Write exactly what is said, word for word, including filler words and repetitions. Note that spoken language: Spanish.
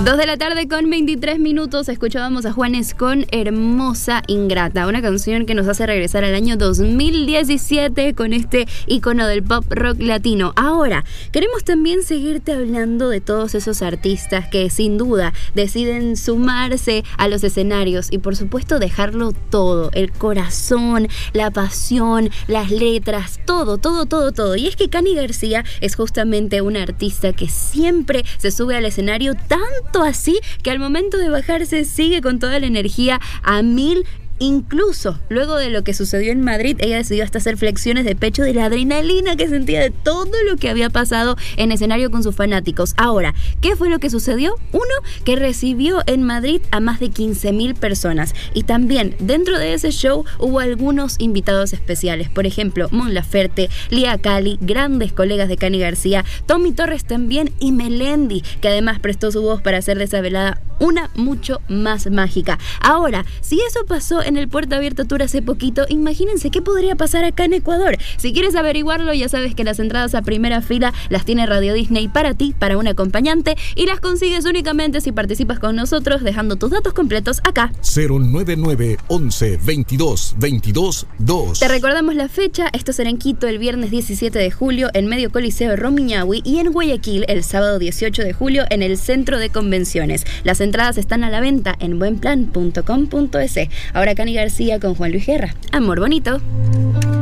Dos de la tarde con veintitrés minutos, escuchábamos a Juanes con Hermosa Ingrata, una canción que nos hace regresar al año dos mil diecisiete con este ícono del pop rock latino. Ahora, queremos también seguirte hablando de todos esos artistas que sin duda deciden sumarse a los escenarios y por supuesto dejarlo todo, el corazón, la pasión, las letras, todo, todo, todo, todo. Y es que Cani García es justamente una artista que siempre se sube al escenario tanto así que al momento de bajarse sigue con toda la energía a mil. Incluso luego de lo que sucedió en Madrid, ella decidió hasta hacer flexiones de pecho de la adrenalina que sentía de todo lo que había pasado en escenario con sus fanáticos. Ahora, ¿qué fue lo que sucedió? Uno, que recibió en Madrid a más de quince mil personas. Y también dentro de ese show hubo algunos invitados especiales. Por ejemplo, Mon Laferte, Lía Cali, grandes colegas de Cani García, Tommy Torres también y Melendi, que además prestó su voz para hacer de esa velada una mucho más mágica. Ahora, si eso pasó en el Puerta Abierta Tour hace poquito, imagínense qué podría pasar acá en Ecuador. Si quieres averiguarlo, ya sabes que las entradas a primera fila las tiene Radio Disney para ti, para un acompañante, y las consigues únicamente si participas con nosotros dejando tus datos completos acá. cero nueve nueve once veintidós veintidós dos. Te recordamos la fecha, esto será en Quito el viernes diecisiete de julio en Medio Coliseo Romiñahui y en Guayaquil el sábado dieciocho de julio en el Centro de Convenciones. Las entradas están a la venta en buenplan punto com punto es. Ahora Cani García con Juan Luis Guerra. Amor bonito.